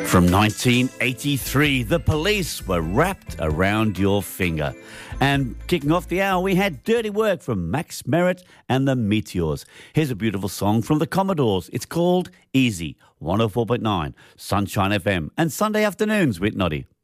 From 1983, The Police were Wrapped Around Your Finger. And kicking off the hour, we had Dirty Work from Max Merritt and the Meteors. Here's a beautiful song from the Commodores. It's called Easy, 104.9, Sunshine FM, and Sunday afternoons with Noddy.